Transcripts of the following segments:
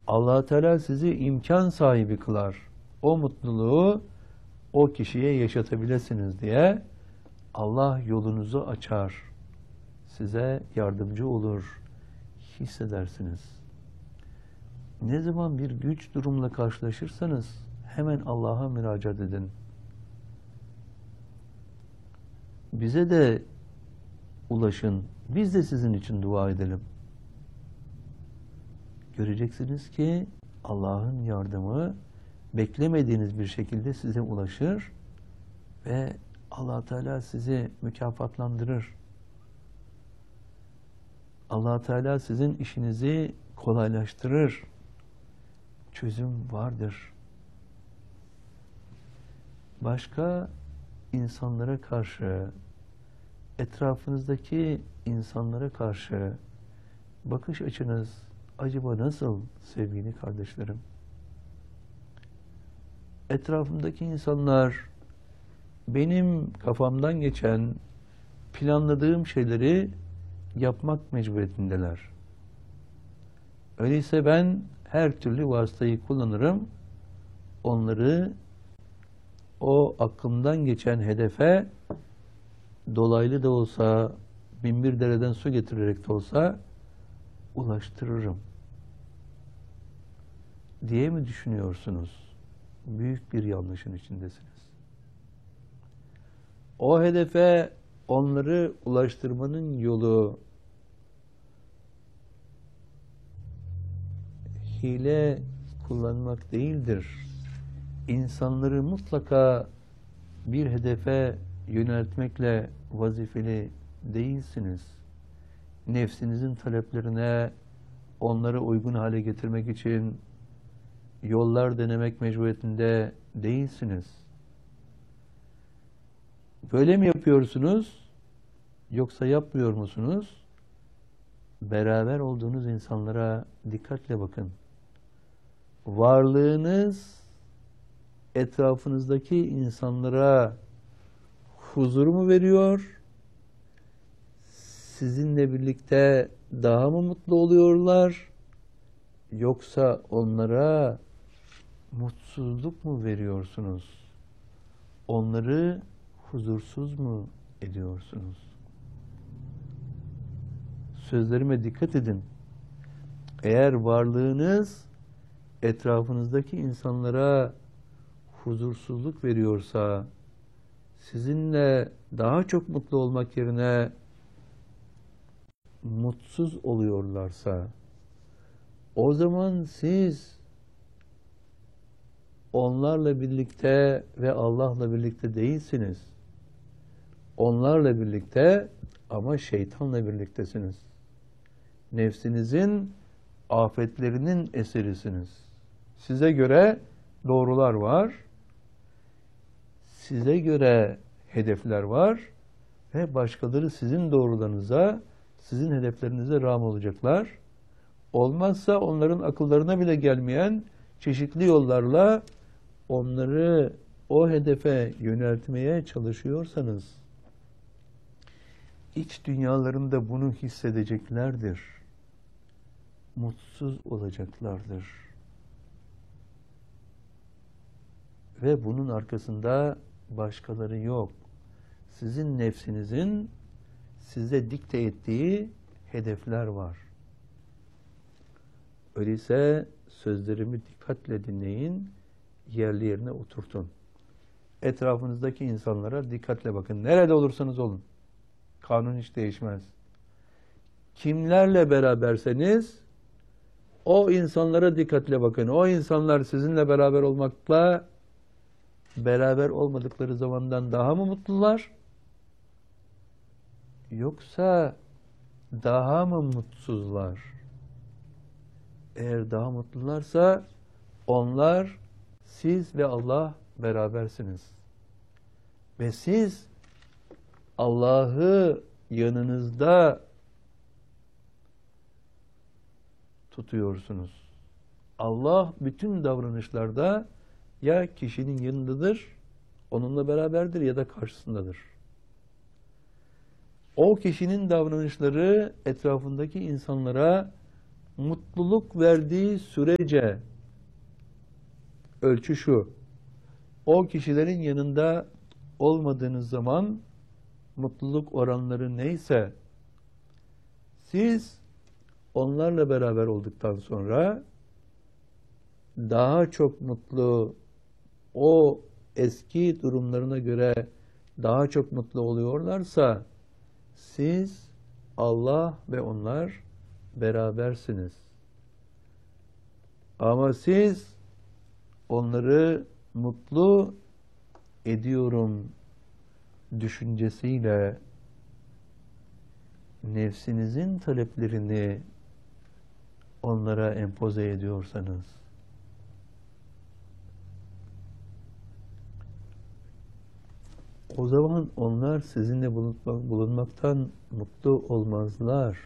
Allah Teala sizi imkan sahibi kılar. O mutluluğu o kişiye yaşatabilirsiniz diye Allah yolunuzu açar. Size yardımcı olur. Hissedersiniz. Ne zaman bir güç durumla karşılaşırsanız hemen Allah'a müracaat edin. Bize de ulaşın. Biz de sizin için dua edelim. Göreceksiniz ki Allah'ın yardımı beklemediğiniz bir şekilde size ulaşır ve Allah Teala sizi mükafatlandırır. Allah Teala sizin işinizi kolaylaştırır. Çözüm vardır. Başka insanlara karşı, etrafınızdaki insanlara karşı bakış açınız acaba nasıl sevgili kardeşlerim? Etrafımdaki insanlar benim kafamdan geçen, planladığım şeyleri yapmak mecburiyetindeler. Öyleyse ben her türlü vasıtayı kullanırım, onları o aklımdan geçen hedefe dolaylı da olsa, binbir dereden su getirerek de olsa ulaştırırım diye mi düşünüyorsunuz? Büyük bir yanlışın içindesiniz. O hedefe onları ulaştırmanın yolu hile kullanmak değildir. İnsanları mutlaka bir hedefe yöneltmekle vazifeli değilsiniz. Nefsinizin taleplerine onları uygun hale getirmek için yollar denemek mecburiyetinde değilsiniz. Böyle mi yapıyorsunuz? Yoksa yapmıyor musunuz? Beraber olduğunuz insanlara dikkatle bakın. Varlığınız etrafınızdaki insanlara huzur mu veriyor? Sizinle birlikte daha mı mutlu oluyorlar? Yoksa onlara mutsuzluk mu veriyorsunuz? Onları huzursuz mu ediyorsunuz? Sözlerime dikkat edin. Eğer varlığınız etrafınızdaki insanlara huzursuzluk veriyorsa, sizinle daha çok mutlu olmak yerine mutsuz oluyorlarsa, o zaman siz onlarla birlikte ve Allah'la birlikte değilsiniz. Onlarla birlikte ama şeytanla birliktesiniz. Nefsinizin afetlerinin eserisiniz. Size göre doğrular var. Size göre hedefler var. Ve başkaları sizin doğrularınıza, sizin hedeflerinize rağm olacaklar. Olmazsa onların akıllarına bile gelmeyen çeşitli yollarla onları o hedefe yöneltmeye çalışıyorsanız, iç dünyalarında bunu hissedeceklerdir. Mutsuz olacaklardır. Ve bunun arkasında başkaları yok. Sizin nefsinizin size dikte ettiği hedefler var. Öyleyse sözlerimi dikkatle dinleyin, yerli yerine oturtun. Etrafınızdaki insanlara dikkatle bakın. Nerede olursanız olun. Kanun hiç değişmez. Kimlerle beraberseniz o insanlara dikkatle bakın. O insanlar sizinle beraber olmakla beraber olmadıkları zamandan daha mı mutlular? Yoksa daha mı mutsuzlar? Eğer daha mutlularsa onlar, siz ve Allah berabersiniz. Ve siz Allah'ı yanınızda tutuyorsunuz. Allah bütün davranışlarda ya kişinin yanındadır, onunla beraberdir ya da karşısındadır. O kişinin davranışları etrafındaki insanlara mutluluk verdiği sürece ölçü şu: o kişilerin yanında olmadığınız zaman mutluluk oranları neyse, siz onlarla beraber olduktan sonra daha çok mutlu, o eski durumlarına göre daha çok mutlu oluyorlarsa, siz, Allah ve onlar berabersiniz. Ama siz onları mutlu ediyorum düşüncesiyle nefsinizin taleplerini onlara empoze ediyorsanız, o zaman onlar sizinle bulunmaktan mutlu olmazlar.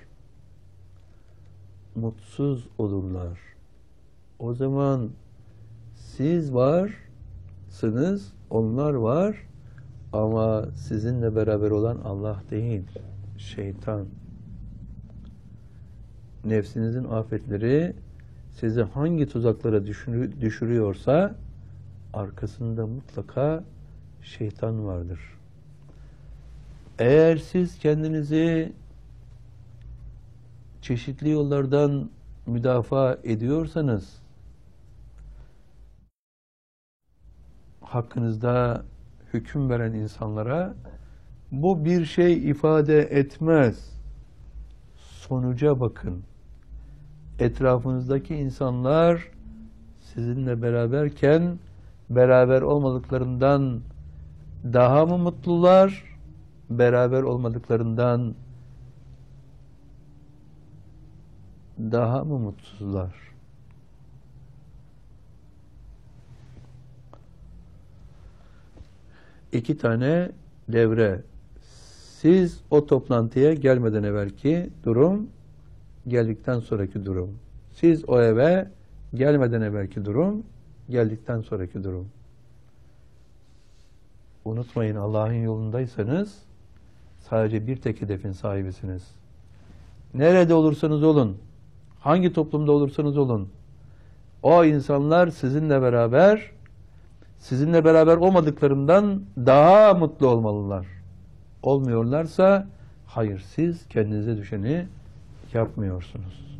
Mutsuz olurlar. O zaman siz varsınız, onlar var ama sizinle beraber olan Allah değil, şeytan. Nefsinizin afetleri sizi hangi tuzaklara düşürüyorsa arkasında mutlaka şeytan vardır. Eğer siz kendinizi çeşitli yollardan müdafaa ediyorsanız, hakkınızda hüküm veren insanlara bu bir şey ifade etmez. Sonuca bakın. Etrafınızdaki insanlar sizinle beraberken beraber olmadıklarından daha mı mutlular, beraber olmadıklarından daha mı mutsuzlar? İki tane devre. Siz o toplantıya gelmeden evvelki durum, geldikten sonraki durum. Siz o eve gelmeden evvelki durum, geldikten sonraki durum. Unutmayın, Allah'ın yolundaysanız sadece bir tek hedefin sahibisiniz. Nerede olursanız olun, hangi toplumda olursanız olun, o insanlar sizinle beraber olmadıklarından daha mutlu olmalılar. Olmuyorlarsa, hayır, siz kendinize düşeni yapmıyorsunuz.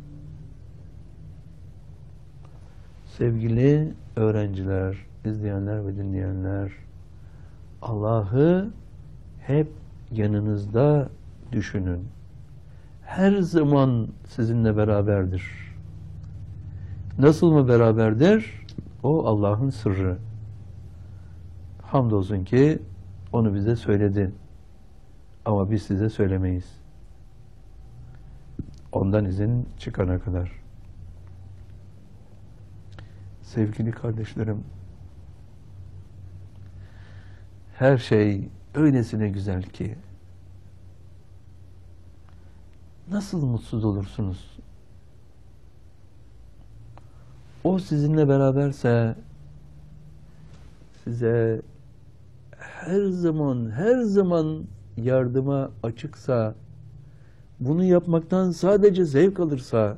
Sevgili öğrenciler, izleyenler ve dinleyenler, Allah'ı hep yanınızda düşünün. Her zaman sizinle beraberdir. Nasıl mı beraberdir? O Allah'ın sırrı. Hamdolsun ki onu bize söyledi. Ama biz size söylemeyiz. Ondan izin çıkana kadar. Sevgili kardeşlerim, her şey öylesine güzel ki nasıl mutsuz olursunuz? O sizinle beraberse, size her zaman yardıma açıksa, bunu yapmaktan sadece zevk alırsa,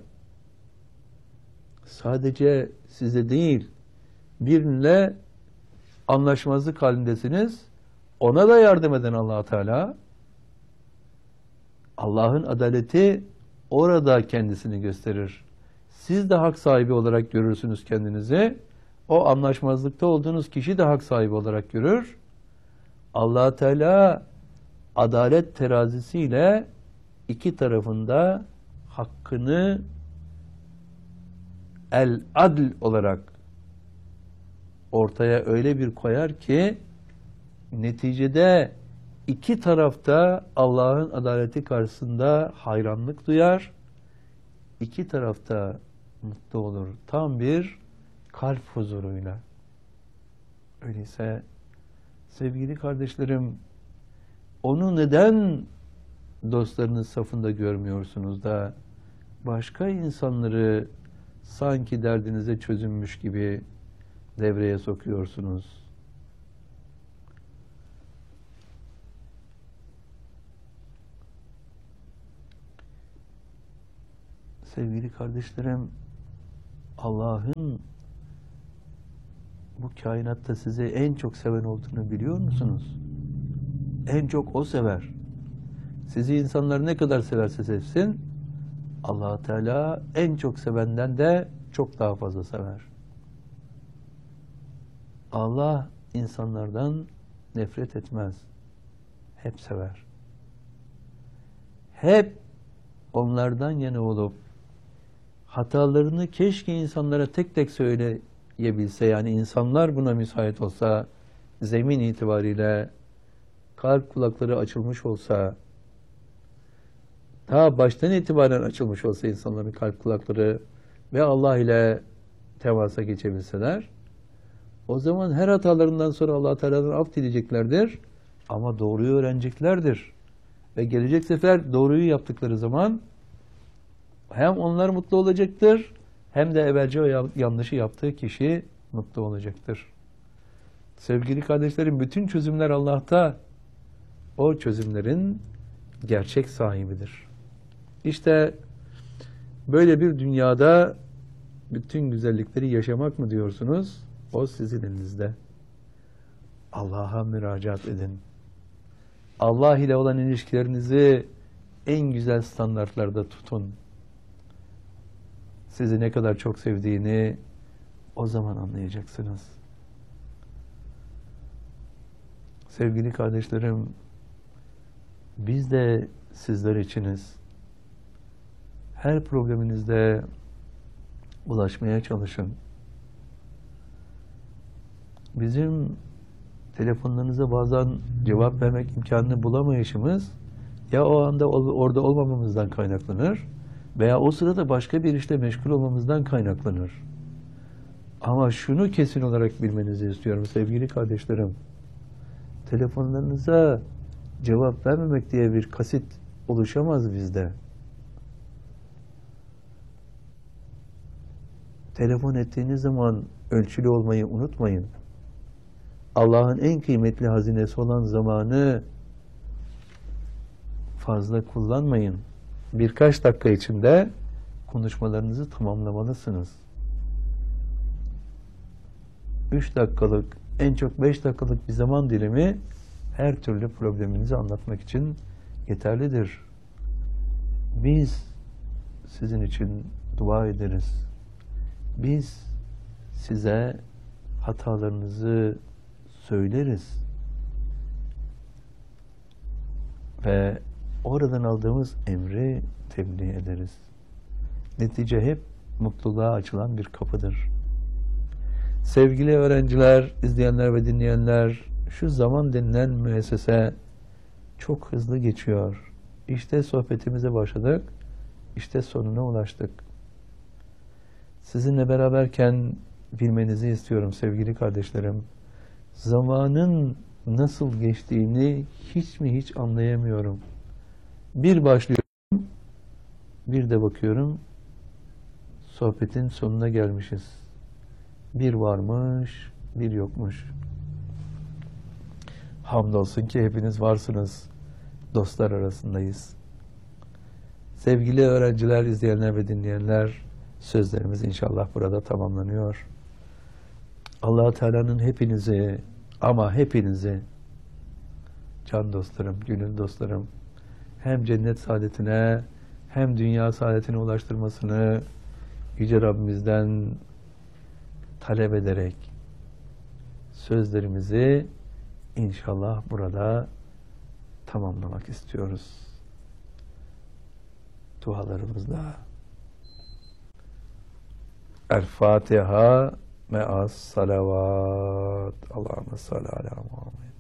sadece size değil, birine anlaşmazlık halindesiniz, ona da yardım eden Allah-u Teala, Allah'ın adaleti orada kendisini gösterir. Siz de hak sahibi olarak görürsünüz kendinizi. O anlaşmazlıkta olduğunuz kişi de hak sahibi olarak görür. Allah-u Teala adalet terazisiyle iki tarafında hakkını el-adl olarak ortaya öyle bir koyar ki neticede iki tarafta Allah'ın adaleti karşısında hayranlık duyar. İki tarafta mutlu olur. Tam bir kalp huzuruyla. Öyleyse sevgili kardeşlerim, onu neden dostlarınız safında görmüyorsunuz da başka insanları sanki derdinize çözünmüş gibi devreye sokuyorsunuz? Sevgili kardeşlerim, Allah'ın bu kainatta sizi en çok seven olduğunu biliyor musunuz? En çok O sever. Sizi insanlar ne kadar severse sevsin, Allah Teala en çok sevenden de çok daha fazla sever. Allah insanlardan nefret etmez. Hep sever. Hep onlardan yana olup hatalarını keşke insanlara tek tek söyleyebilse, yani insanlar buna müsait olsa, zemin itibariyle kalp kulakları açılmış olsa, ta baştan itibaren açılmış olsa insanların kalp kulakları ve Allah ile temasa geçebilseler, o zaman her hatalarından sonra Allah Teala'dan af dileyeceklerdir ama doğruyu öğreneceklerdir. Ve gelecek sefer doğruyu yaptıkları zaman hem onlar mutlu olacaktır, hem de evvelce o yanlışı yaptığı kişi mutlu olacaktır. Sevgili kardeşlerim, bütün çözümler Allah'ta. O çözümlerin gerçek sahibidir. İşte böyle bir dünyada bütün güzellikleri yaşamak mı diyorsunuz? O sizin elinizde. Allah'a müracaat edin. Allah ile olan ilişkilerinizi en güzel standartlarda tutun. Sizi ne kadar çok sevdiğini o zaman anlayacaksınız. Sevgili kardeşlerim, biz de sizler içiniz. Her probleminizde ulaşmaya çalışın. Bizim telefonlarınıza bazen cevap vermek imkanını bulamayışımız ya o anda orada olmamamızdan kaynaklanır veya o sırada başka bir işle meşgul olmamızdan kaynaklanır. Ama şunu kesin olarak bilmenizi istiyorum sevgili kardeşlerim. Telefonlarınıza cevap vermemek diye bir kasit oluşamaz bizde. Telefon ettiğiniz zaman ölçülü olmayı unutmayın. Allah'ın en kıymetli hazinesi olan zamanı fazla kullanmayın. Birkaç dakika içinde konuşmalarınızı tamamlamalısınız. 3 dakikalık, en çok 5 dakikalık bir zaman dilimi her türlü probleminizi anlatmak için yeterlidir. Biz sizin için dua ederiz. Biz size hatalarınızı söyleriz. Ve oradan aldığımız emri tebliğ ederiz. Netice hep mutluluğa açılan bir kapıdır. Sevgili öğrenciler, izleyenler ve dinleyenler, şu zaman denilen müessese çok hızlı geçiyor. İşte sohbetimize başladık, işte sonuna ulaştık. Sizinle beraberken bilmenizi istiyorum sevgili kardeşlerim. Zamanın nasıl geçtiğini hiç anlayamıyorum. Bir başlıyorum, bir de bakıyorum, sohbetin sonuna gelmişiz. Bir varmış, bir yokmuş. Hamdolsun ki hepiniz varsınız. Dostlar arasındayız. Sevgili öğrenciler, izleyenler ve dinleyenler, sözlerimiz inşallah burada tamamlanıyor. Allah Teala'nın hepinizi, ama hepinizi, can dostlarım, gönül dostlarım, hem cennet saadetine hem dünya saadetine ulaştırmasını Yüce Rabbimizden talep ederek sözlerimizi inşallah burada tamamlamak istiyoruz. Dualarımızla. El-Fatiha me'as salavat. Allahümme salli ala Muhammed.